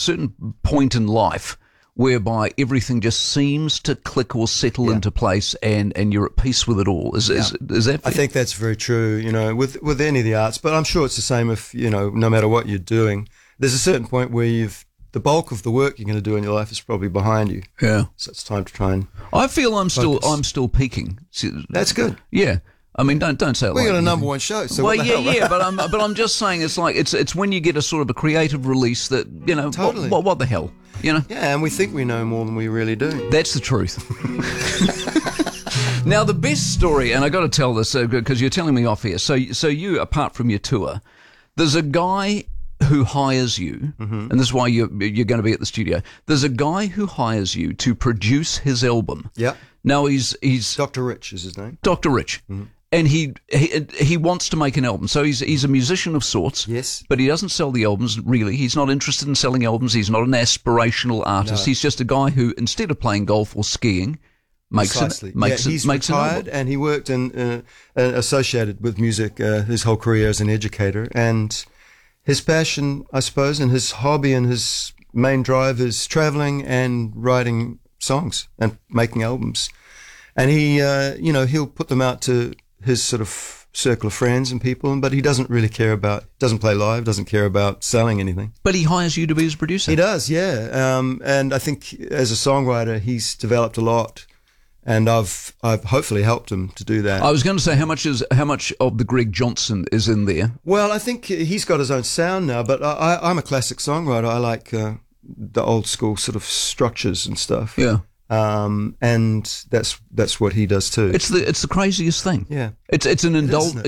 certain point in life whereby everything just seems to click or settle into place, and you're at peace with it all. Is that fair? I think that's very true, with any of the arts, but I'm sure it's the same if, no matter what you're doing, there's a certain point where the bulk of the work you're going to do in your life is probably behind you. Yeah. So it's time to try and I feel I'm focus. still peaking. That's good. Yeah. I mean, don't say it We like got a number one show, so well, what the hell, right? but I'm just saying it's when you get a sort of a creative release that, Totally. what the hell, Yeah, and we think we know more than we really do. That's the truth. Now, the best story, and I got to tell this because you're telling me off here. So you, apart from your tour, there's a guy who hires you, and this is why you're going to be at the studio. There's a guy who hires you to produce his album. Yeah. Now he's Dr. Rich is his name. Dr. Rich. Mm-hmm. And he wants to make an album. So he's a musician of sorts. Yes. But he doesn't sell the albums, really. He's not interested in selling albums. He's not an aspirational artist. No. He's just a guy who, instead of playing golf or skiing, makes he's an retired, album. and he worked in associated with music his whole career as an educator. And his passion, I suppose, and his hobby and his main drive is traveling and writing songs and making albums. And he, he'll put them out to his sort of circle of friends and people, but he doesn't really doesn't play live, doesn't care about selling anything. But he hires you to be his producer. He does, yeah. And I think as a songwriter, he's developed a lot, and I've hopefully helped him to do that. I was going to say, how much of the Greg Johnson is in there? Well, I think he's got his own sound now, but I'm a classic songwriter. I like the old school sort of structures and stuff. Yeah. And that's what he does too. It's the craziest thing. Yeah. It's an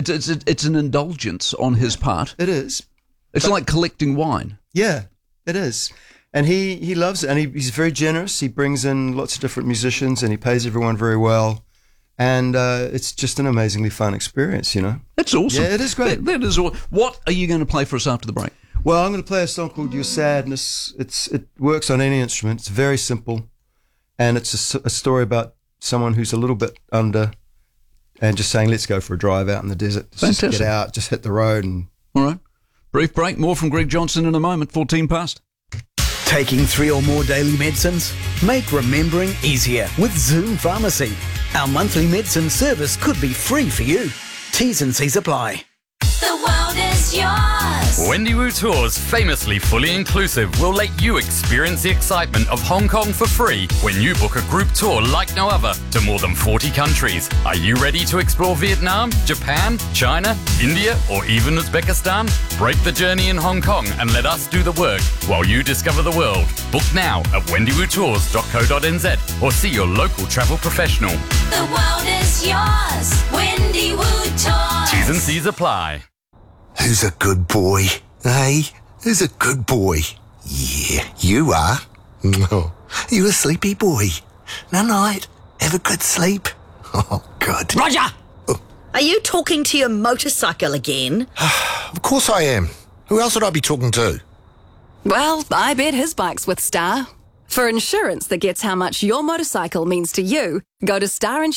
indulgence on his part. It is. It's like collecting wine. Yeah, it is. And he loves it, and he's very generous. He brings in lots of different musicians, and he pays everyone very well. And it's just an amazingly fun experience, That's awesome. Yeah, it is great. That is. What are you going to play for us after the break? Well, I'm going to play a song called Your Sadness. It works on any instrument. It's very simple. And it's a story about someone who's a little bit under and just saying, let's go for a drive out in the desert. Just get out, just hit the road. All right. Brief break. More from Greg Johnson in a moment. 14 past. Taking 3 or more daily medicines? Make remembering easier with Zoom Pharmacy. Our monthly medicine service could be free for you. T's and C's apply. The world is yours. Wendy Wu Tours, famously fully inclusive, will let you experience the excitement of Hong Kong for free when you book a group tour like no other to more than 40 countries. Are you ready to explore Vietnam, Japan, China, India, or even Uzbekistan? Break the journey in Hong Kong and let us do the work while you discover the world. Book now at wendywootours.co.nz or see your local travel professional. The world is yours. Wendy Wu Tours. T's and C's apply. Who's a good boy? Hey, who's a good boy? Yeah, you are. Oh, you a sleepy boy. Night. Have a good sleep. Oh, good. Roger! Are you talking to your motorcycle again? Of course I am. Who else would I be talking to? Well, I bet his bike's with Star. For insurance that gets how much your motorcycle means to you, go to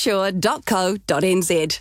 starinsure.co.nz.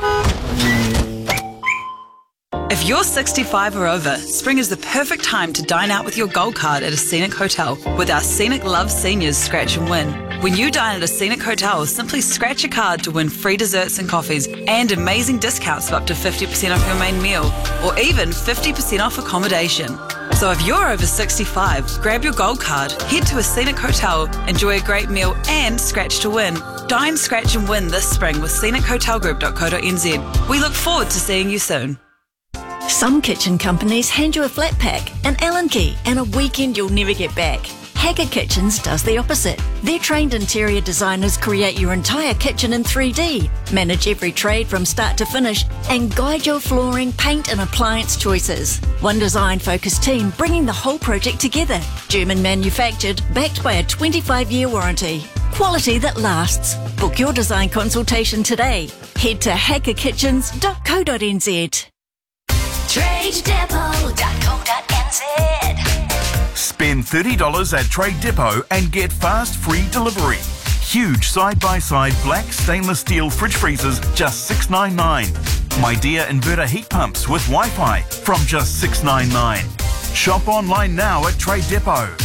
If you're 65 or over, spring is the perfect time to dine out with your Gold Card at a Scenic Hotel with our Scenic Love Seniors Scratch and Win. When you dine at a Scenic Hotel, simply scratch a card to win free desserts and coffees and amazing discounts of up to 50% off your main meal or even 50% off accommodation. So if you're over 65, grab your Gold Card, head to a Scenic Hotel, enjoy a great meal and scratch to win. Dine, scratch and win this spring with scenichotelgroup.co.nz. We look forward to seeing you soon. Some kitchen companies hand you a flat pack, an Allen key, and a weekend you'll never get back. Hacker Kitchens does the opposite. Their trained interior designers create your entire kitchen in 3D, manage every trade from start to finish, and guide your flooring, paint and appliance choices. One design-focused team bringing the whole project together. German manufactured, backed by a 25-year warranty. Quality that lasts. Book your design consultation today. Head to hackerkitchens.co.nz. TradeDepot.co.nz. Spend $30 at Trade Depot and get fast free delivery. Huge side-by-side black stainless steel fridge freezers, just $6.99. My Dear inverter heat pumps with Wi-Fi from just $6.99. Shop online now at Trade Depot.